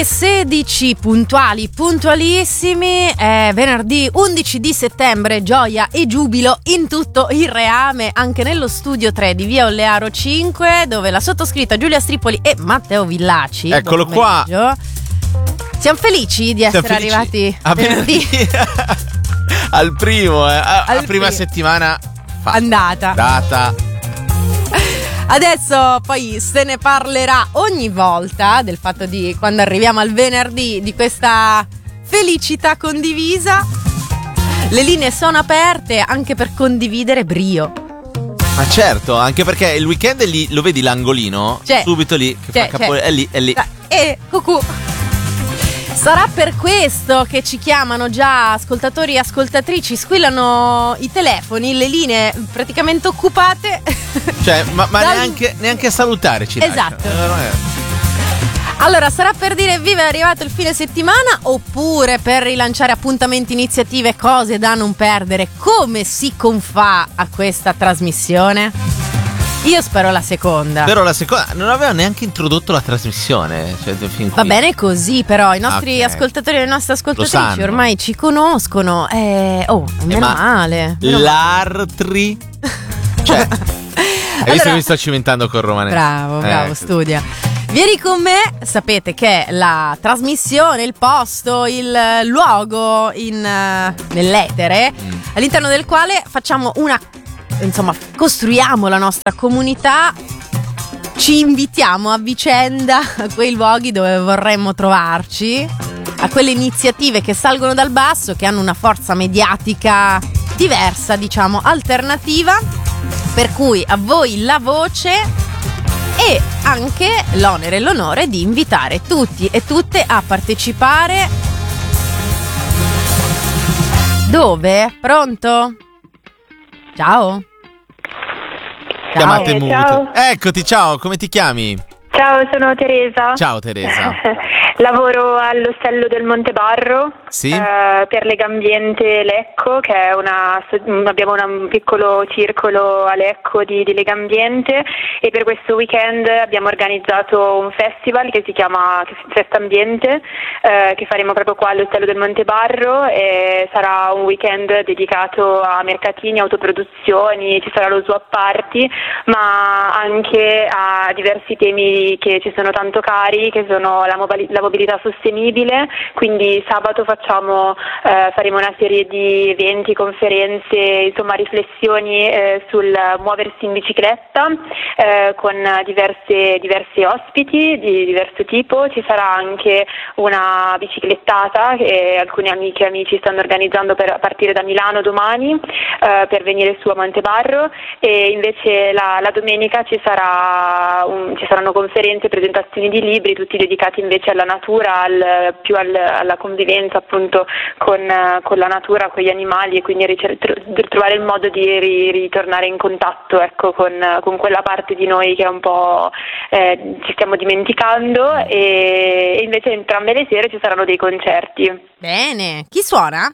Le 16 puntualissimi, è venerdì 11 di settembre, gioia e giubilo in tutto il reame, anche nello studio 3 di via Ollearo 5, dove la sottoscritta Giulia Stripoli e Matteo Villaci. Eccolo qua. Siamo felici di essere arrivati a venerdì. Al primo, alla prima settimana andata. Data. Adesso poi se ne parlerà ogni volta del fatto di quando arriviamo al venerdì, di questa felicità condivisa. Le linee sono aperte anche per condividere brio. Ma certo, anche perché il weekend è lì, lo vedi l'angolino? Subito lì, che fa capo, è lì. Cucù. Sarà per questo che ci chiamano già ascoltatori e ascoltatrici, squillano i telefoni, le linee praticamente occupate. Cioè, ma neanche salutare ci esatto. Allora, sarà per dire viva, è arrivato il fine settimana, oppure per rilanciare appuntamenti, iniziative, cose da non perdere, come si confà a questa trasmissione? Io spero la seconda. Però la seconda non aveva neanche introdotto la trasmissione, cioè, fin qui. Va bene così, però i nostri ascoltatori e le nostre ascoltatrici ormai ci conoscono. Meno male. L'Artri. Cioè, hai visto che mi sto cimentando col romanese? Bravo, studia. Vieni con me, sapete che la trasmissione, il posto, il luogo nell'etere, all'interno del quale costruiamo la nostra comunità, ci invitiamo a vicenda a quei luoghi dove vorremmo trovarci, a quelle iniziative che salgono dal basso, che hanno una forza mediatica diversa, diciamo, alternativa, per cui a voi la voce e anche l'onere e l'onore di invitare tutti e tutte a partecipare. Dove? Pronto? Ciao. Chiamate Ciao. Eccoti, ciao, come ti chiami? Ciao, sono Teresa. Ciao Teresa. Lavoro all'Ostello del Montebarro, sì? Per Legambiente Lecco, che è abbiamo un piccolo circolo a Lecco di Legambiente, e per questo weekend abbiamo organizzato un festival che si chiama Festa Ambiente, che faremo proprio qua all'Ostello del Montebarro, e sarà un weekend dedicato a mercatini, autoproduzioni, ci sarà lo swap party, ma anche a diversi temi che ci sono tanto cari, che sono la mobilità sostenibile. Quindi sabato faremo una serie di eventi, conferenze, insomma riflessioni sul muoversi in bicicletta, con diversi ospiti di diverso tipo. Ci sarà anche una biciclettata che alcune amiche e amici stanno organizzando a partire da Milano domani, per venire su a Montebarro, e invece la domenica ci saranno conferenze, presentazioni di libri, tutti dedicati invece alla natura, più alla convivenza appunto con la natura, con gli animali, e quindi trovare il modo di ritornare in contatto, ecco, con quella parte di noi che è un po' ci stiamo dimenticando, e invece entrambe le sere ci saranno dei concerti. Bene, chi suona?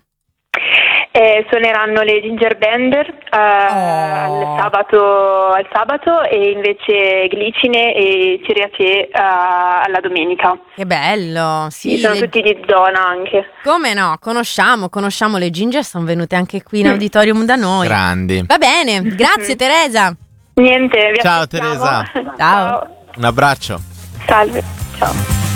Suoneranno le Ginger Bender al sabato, e invece Glicine e Ciriace alla domenica. Che bello, sì. Sono tutti di zona anche. Come no, conosciamo le Ginger, sono venute anche qui in auditorium da noi. Grandi. Va bene, grazie Teresa. Niente, vi ciao aspettiamo. Teresa. Ciao. Un abbraccio. Salve, ciao.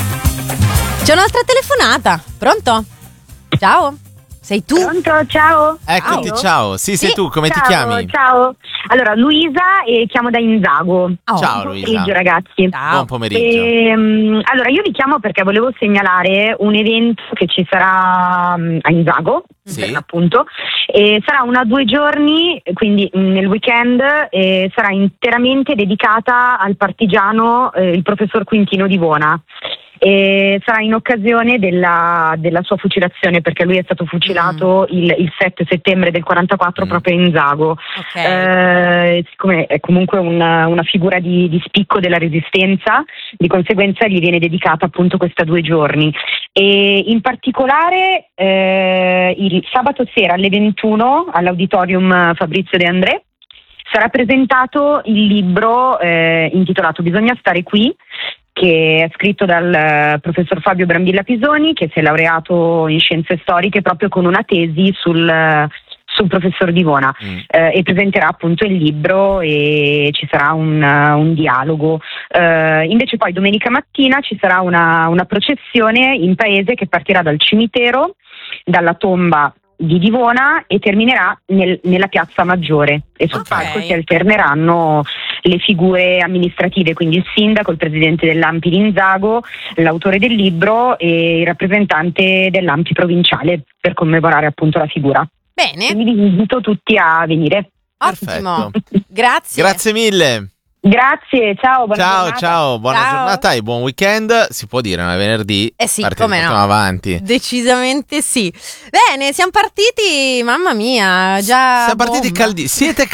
C'è un'altra telefonata, pronto? Ciao. Sei tu? Pronto, ciao. Eccoti, ciao. Sì, sei tu, come ti chiami? Ciao. Allora, Luisa, e chiamo da Inzago. Ciao Buon Luisa. pomeriggio, ragazzi. Ciao. Buon pomeriggio. Allora, io vi chiamo perché volevo segnalare un evento che ci sarà a Inzago, sì, appunto. Sarà 1 o 2 giorni, quindi nel weekend, sarà interamente dedicata al partigiano, il professor Quintino di Vona. Sarà in occasione della sua fucilazione, perché lui è stato fucilato il 7 settembre del 44 proprio in Zago. Okay. Siccome è comunque una figura di spicco della resistenza, di conseguenza gli viene dedicata appunto questa 2 giorni. E in particolare il sabato sera alle 21 all'Auditorium Fabrizio De André sarà presentato il libro intitolato Bisogna stare qui, che è scritto dal professor Fabio Brambilla Pisoni, che si è laureato in scienze storiche proprio con una tesi sul professor Divona, e presenterà appunto il libro e ci sarà un dialogo. Invece poi domenica mattina ci sarà una processione in paese che partirà dal cimitero, dalla tomba di Divona, e terminerà nella piazza Maggiore, e sul palco si alterneranno le figure amministrative, quindi il sindaco, il presidente dell'ANPI Linzago, l'autore del libro e il rappresentante dell'ANPI provinciale, per commemorare appunto la figura. Bene. Quindi vi invito tutti a venire. Ottimo. Grazie. Grazie mille. Grazie, ciao, buona giornata. Ciao, buona giornata e buon weekend. Si può dire, ma è venerdì. Sì, come no. Avanti. Decisamente sì. Bene, siamo partiti, mamma mia, già. Siamo partiti caldi. Siete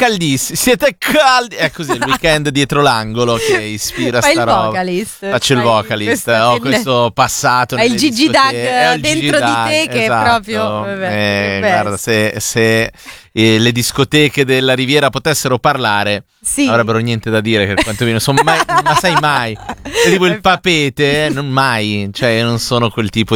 caldi. È così il weekend dietro l'angolo che ispira sta roba. Faccio il vocalist. Ho questo passato. Hai il Gigi Dag dentro di te, che è proprio. Guarda, se le discoteche della Riviera potessero parlare, avrebbero niente da dire, che quantomeno sono mai, ma sai mai, è tipo il Papete, non mai, cioè non sono quel tipo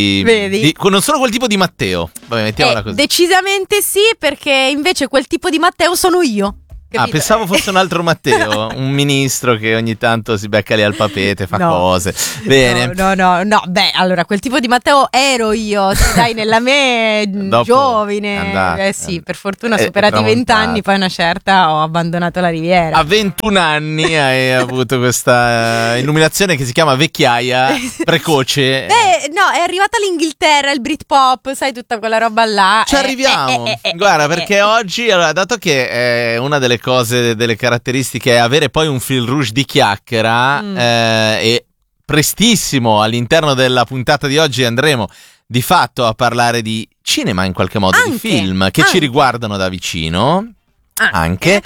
di non sono quel tipo di Matteo. Vabbè, mettiamola così. Decisamente sì, perché invece quel tipo di Matteo sono io. Capito? Pensavo fosse un altro Matteo, un ministro che ogni tanto si becca lì al Papete, fa cose. Bene. No, beh, allora quel tipo di Matteo ero io, dai, nella me giovine. Sì, per fortuna superati i 20 anni, poi una certa ho abbandonato la Riviera. A 21 anni hai avuto questa illuminazione che si chiama vecchiaia precoce. No, è arrivata l'Inghilterra, il Britpop, sai, tutta quella roba là. Ci arriviamo. Guarda, perché oggi, allora, dato che è una delle cose, delle caratteristiche è avere poi un fil rouge di chiacchiera, e prestissimo all'interno della puntata di oggi andremo di fatto a parlare di cinema, in qualche modo, di film che ci riguardano da vicino. Anche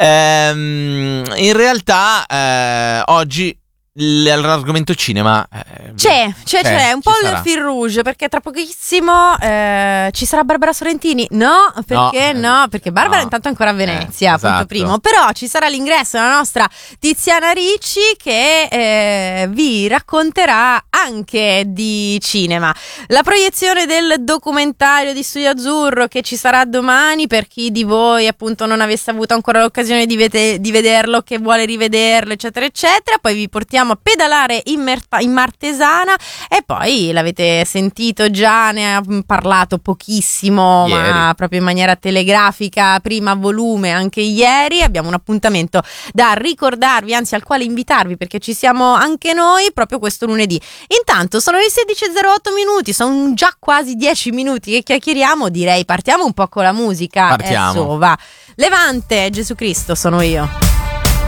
in realtà oggi l'argomento cinema c'è un po' il fil rouge, perché tra pochissimo ci sarà Barbara Sorrentini. Perché Barbara intanto è ancora a Venezia, punto primo. Però ci sarà l'ingresso della nostra Tiziana Ricci, che vi racconterà anche di cinema. La proiezione del documentario di Studio Azzurro, che ci sarà domani, per chi di voi appunto non avesse avuto ancora l'occasione di vederlo, che vuole rivederlo, eccetera eccetera. Poi vi portiamo a pedalare in Martesana, e poi l'avete sentito già, ne ha parlato pochissimo ieri, ma proprio in maniera telegrafica, prima volume anche ieri. Abbiamo un appuntamento da ricordarvi, anzi al quale invitarvi, perché ci siamo anche noi proprio questo lunedì. Intanto sono le 16:08 minuti, sono già quasi 10 minuti che chiacchieriamo. Direi partiamo un po' con la musica. Partiamo. Va. Levante, Gesù Cristo sono io.